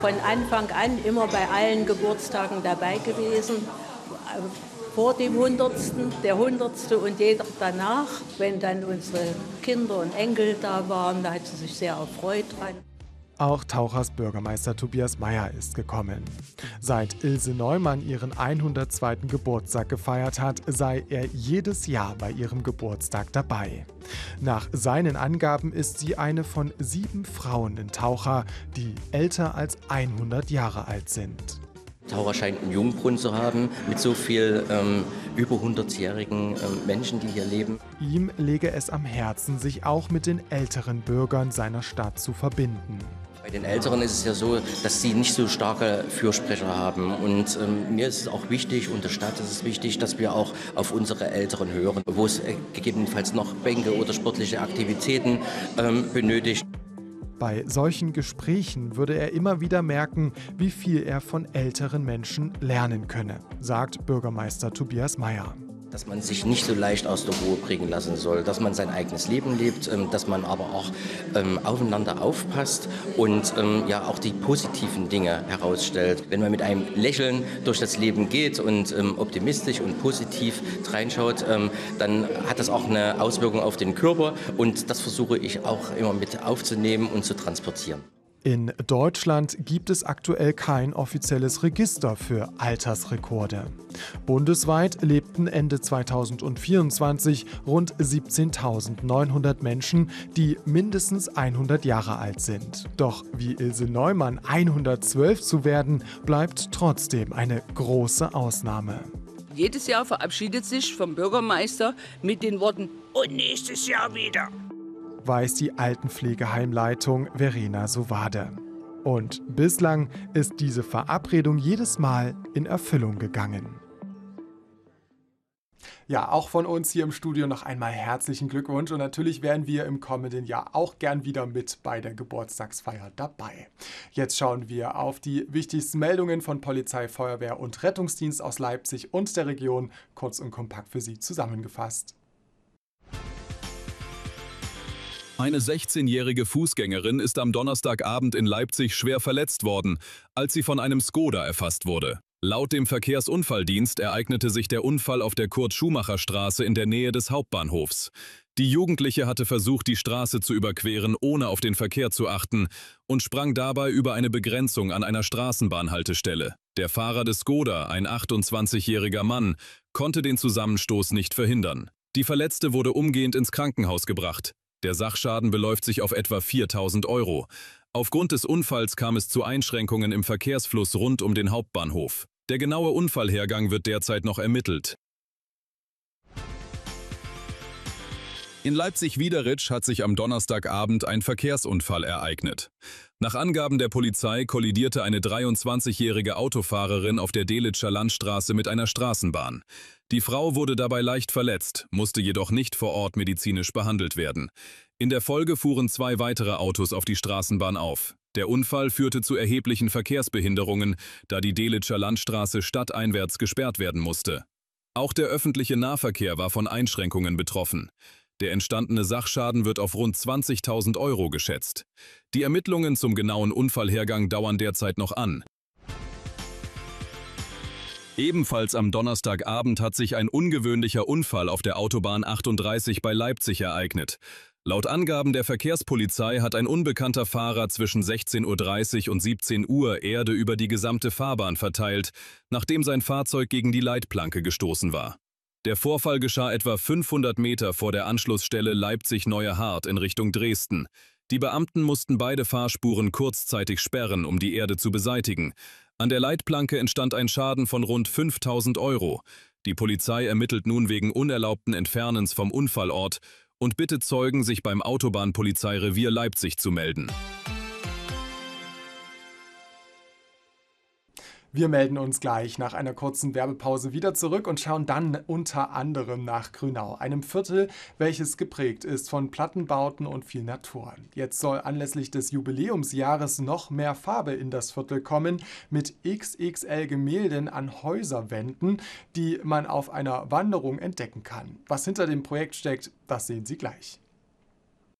Von Anfang an immer bei allen Geburtstagen dabei gewesen, vor dem 100., der 100. und jeder danach. Wenn dann unsere Kinder und Enkel da waren, da hat sie sich sehr erfreut dran. Auch Tauchers Bürgermeister Tobias Meyer ist gekommen. Seit Ilse Neumann ihren 102. Geburtstag gefeiert hat, sei er jedes Jahr bei ihrem Geburtstag dabei. Nach seinen Angaben ist sie eine von 7 Frauen in Taucher, die älter als 100 Jahre alt sind. Taucher scheint einen Jungbrunnen zu haben mit so viel über 100-jährigen Menschen, die hier leben. Ihm lege es am Herzen, sich auch mit den älteren Bürgern seiner Stadt zu verbinden. Bei den Älteren ist es ja so, dass sie nicht so starke Fürsprecher haben. Und mir ist es auch wichtig, und der Stadt ist es wichtig, dass wir auch auf unsere Älteren hören, wo es gegebenenfalls noch Bänke oder sportliche Aktivitäten benötigt. Bei solchen Gesprächen würde er immer wieder merken, wie viel er von älteren Menschen lernen könne, sagt Bürgermeister Tobias Meyer. Dass man sich nicht so leicht aus der Ruhe bringen lassen soll, dass man sein eigenes Leben lebt, dass man aber auch aufeinander aufpasst und ja auch die positiven Dinge herausstellt. Wenn man mit einem Lächeln durch das Leben geht und optimistisch und positiv reinschaut, dann hat das auch eine Auswirkung auf den Körper und das versuche ich auch immer mit aufzunehmen und zu transportieren. In Deutschland gibt es aktuell kein offizielles Register für Altersrekorde. Bundesweit lebten Ende 2024 rund 17.900 Menschen, die mindestens 100 Jahre alt sind. Doch wie Ilse Neumann 112 zu werden, bleibt trotzdem eine große Ausnahme. Jedes Jahr verabschiedet sich vom Bürgermeister mit den Worten „Und nächstes Jahr wieder“, weiß die Altenpflegeheimleitung Verena Sowade. Und bislang ist diese Verabredung jedes Mal in Erfüllung gegangen. Ja, auch von uns hier im Studio noch einmal herzlichen Glückwunsch und natürlich wären wir im kommenden Jahr auch gern wieder mit bei der Geburtstagsfeier dabei. Jetzt schauen wir auf die wichtigsten Meldungen von Polizei, Feuerwehr und Rettungsdienst aus Leipzig und der Region, kurz und kompakt für Sie zusammengefasst. Eine 16-jährige Fußgängerin ist am Donnerstagabend in Leipzig schwer verletzt worden, als sie von einem Skoda erfasst wurde. Laut dem Verkehrsunfalldienst ereignete sich der Unfall auf der Kurt-Schumacher-Straße in der Nähe des Hauptbahnhofs. Die Jugendliche hatte versucht, die Straße zu überqueren, ohne auf den Verkehr zu achten, und sprang dabei über eine Begrenzung an einer Straßenbahnhaltestelle. Der Fahrer des Skoda, ein 28-jähriger Mann, konnte den Zusammenstoß nicht verhindern. Die Verletzte wurde umgehend ins Krankenhaus gebracht. Der Sachschaden beläuft sich auf etwa 4.000 €. Aufgrund des Unfalls kam es zu Einschränkungen im Verkehrsfluss rund um den Hauptbahnhof. Der genaue Unfallhergang wird derzeit noch ermittelt. In Leipzig-Wiederitsch hat sich am Donnerstagabend ein Verkehrsunfall ereignet. Nach Angaben der Polizei kollidierte eine 23-jährige Autofahrerin auf der Delitscher Landstraße mit einer Straßenbahn. Die Frau wurde dabei leicht verletzt, musste jedoch nicht vor Ort medizinisch behandelt werden. In der Folge fuhren 2 weitere Autos auf die Straßenbahn auf. Der Unfall führte zu erheblichen Verkehrsbehinderungen, da die Delitscher Landstraße stadteinwärts gesperrt werden musste. Auch der öffentliche Nahverkehr war von Einschränkungen betroffen. Der entstandene Sachschaden wird auf rund 20.000 € geschätzt. Die Ermittlungen zum genauen Unfallhergang dauern derzeit noch an. Ebenfalls am Donnerstagabend hat sich ein ungewöhnlicher Unfall auf der Autobahn 38 bei Leipzig ereignet. Laut Angaben der Verkehrspolizei hat ein unbekannter Fahrer zwischen 16:30 Uhr und 17 Uhr Erde über die gesamte Fahrbahn verteilt, nachdem sein Fahrzeug gegen die Leitplanke gestoßen war. Der Vorfall geschah etwa 500 Meter vor der Anschlussstelle Leipzig-Neue Hart in Richtung Dresden. Die Beamten mussten beide Fahrspuren kurzzeitig sperren, um die Erde zu beseitigen. An der Leitplanke entstand ein Schaden von rund 5.000 €. Die Polizei ermittelt nun wegen unerlaubten Entfernens vom Unfallort und bittet Zeugen, sich beim Autobahnpolizeirevier Leipzig zu melden. Wir melden uns gleich nach einer kurzen Werbepause wieder zurück und schauen dann unter anderem nach Grünau, einem Viertel, welches geprägt ist von Plattenbauten und viel Natur. Jetzt soll anlässlich des Jubiläumsjahres noch mehr Farbe in das Viertel kommen, mit XXL-Gemälden an Häuserwänden, die man auf einer Wanderung entdecken kann. Was hinter dem Projekt steckt, das sehen Sie gleich.